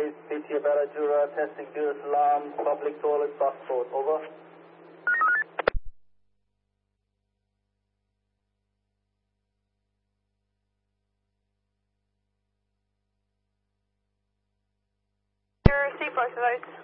base, PTA Barajura, testing Bureau Salam, public toilet, passport, over. Your C-Flex advice.